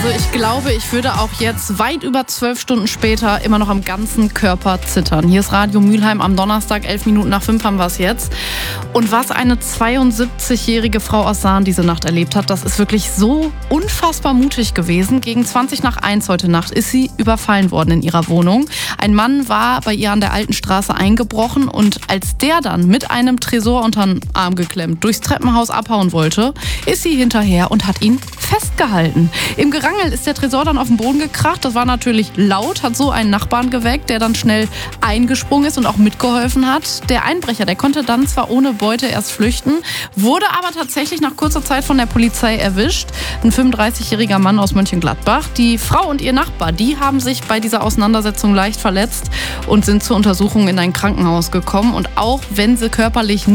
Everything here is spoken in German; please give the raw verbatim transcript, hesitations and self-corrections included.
Also ich glaube, ich würde auch jetzt weit über zwölf Stunden später immer noch am ganzen Körper zittern. Hier ist Radio Mülheim am Donnerstag, elf Minuten nach fünf haben wir es jetzt. Und was eine zweiundsiebzigjährige Frau aus Sahn diese Nacht erlebt hat, das ist wirklich so unfassbar mutig gewesen. Gegen zwanzig nach eins heute Nacht ist sie überfallen worden in ihrer Wohnung. Ein Mann war bei ihr an der Alten Straße eingebrochen und als der dann mit einem Tresor unter den Arm geklemmt durchs Treppenhaus abhauen wollte, ist sie hinterher und hat ihn festgehalten. Im Gerangel ist der Tresor dann auf den Boden gekracht. Das war natürlich laut, hat so einen Nachbarn geweckt, der dann schnell eingesprungen ist und auch mitgeholfen hat. Der Einbrecher, der konnte dann zwar ohne Beute erst flüchten, wurde aber tatsächlich nach kurzer Zeit von der Polizei erwischt. Ein fünfunddreißigjähriger Mann aus Mönchengladbach. Die Frau und ihr Nachbar, die haben sich bei dieser Auseinandersetzung leicht verletzt und sind zur Untersuchung in ein Krankenhaus gekommen. Und auch wenn sie körperlich